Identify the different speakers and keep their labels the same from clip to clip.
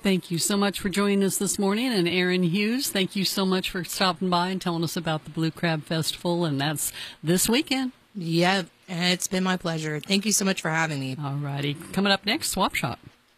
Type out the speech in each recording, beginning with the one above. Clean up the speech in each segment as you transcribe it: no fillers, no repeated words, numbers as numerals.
Speaker 1: Thank you so much for joining us this morning. And Aaron Hughes, thank you so much for stopping by and telling us about the Blue Crab Festival. And that's this weekend.
Speaker 2: Yeah, it's been my pleasure. Thank you so much for having me.
Speaker 1: All righty. Coming up next, Swap Shop.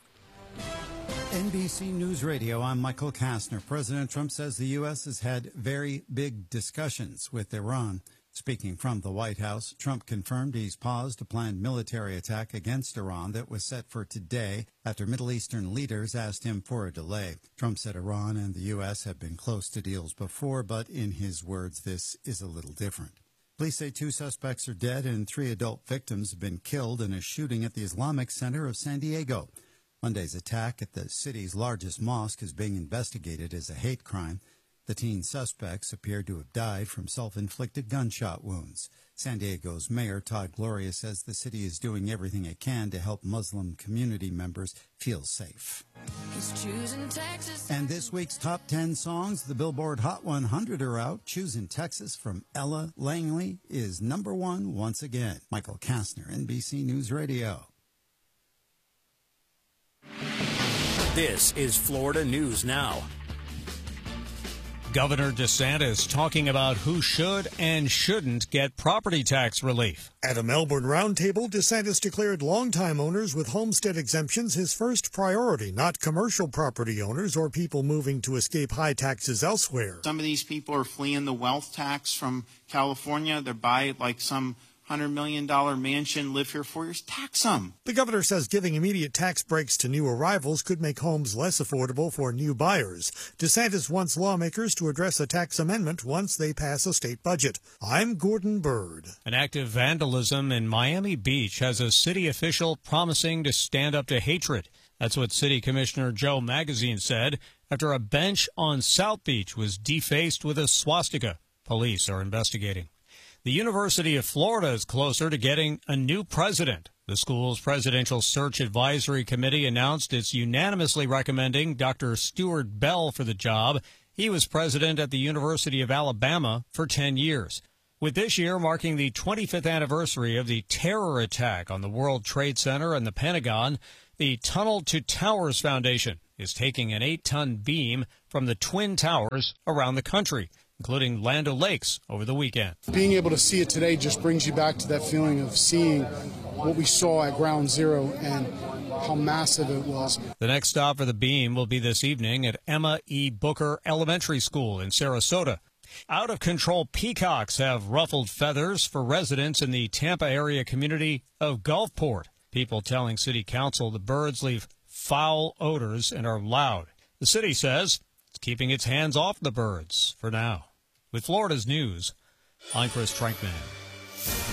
Speaker 3: NBC News Radio, I'm Michael Kastner. President Trump says the U.S. has had very big discussions with Iran. Speaking from the White House, Trump confirmed he's paused a planned military attack against Iran that was set for today after Middle Eastern leaders asked him for a delay. Trump said Iran and the U.S. have been close to deals before, but in his words, this is a little different. Police say 2 suspects are dead and 3 adult victims have been killed in a shooting at the Islamic Center of San Diego. Monday's attack at the city's largest mosque is being investigated as a hate crime. The teen suspects appeared to have died from self-inflicted gunshot wounds. San Diego's mayor, Todd Gloria, says the city is doing everything it can to help Muslim community members feel safe. And this week's top 10 songs, the Billboard Hot 100 are out. Choosing Texas from Ella Langley is number 1 once again. Michael Kastner, NBC News Radio.
Speaker 4: This is Florida News Now.
Speaker 5: Governor DeSantis talking about who should and shouldn't get property tax relief.
Speaker 6: At a Melbourne roundtable, DeSantis declared longtime owners with homestead exemptions his first priority, not commercial property owners or people moving to escape high taxes elsewhere.
Speaker 7: Some of these people are fleeing the wealth tax from California. They buy like some $100 million mansion, live here 4 years, tax them.
Speaker 6: The governor says giving immediate tax breaks to new arrivals could make homes less affordable for new buyers. DeSantis wants lawmakers to address a tax amendment once they pass a state budget. I'm Gordon Bird.
Speaker 5: An act of vandalism in Miami Beach has a city official promising to stand up to hatred. That's what City Commissioner Joe Magazine said after a bench on South Beach was defaced with a swastika. Police are investigating. The University of Florida is closer to getting a new president. The school's Presidential Search Advisory Committee announced it's unanimously recommending Dr. Stuart Bell for the job. He was president at the University of Alabama for 10 years. With this year marking the 25th anniversary of the terror attack on the World Trade Center and the Pentagon, the Tunnel to Towers Foundation is taking an 8-ton beam from the Twin Towers around the country, including Land O'Lakes over the weekend.
Speaker 8: Being able to see it today just brings you back to that feeling of seeing what we saw at Ground Zero and how massive it was.
Speaker 5: The next stop for the beam will be this evening at Emma E. Booker Elementary School in Sarasota. Out-of-control peacocks have ruffled feathers for residents in the Tampa area community of Gulfport. People telling City Council the birds leave foul odors and are loud. The city says it's keeping its hands off the birds for now. With Florida's news, I'm Chris Trankman.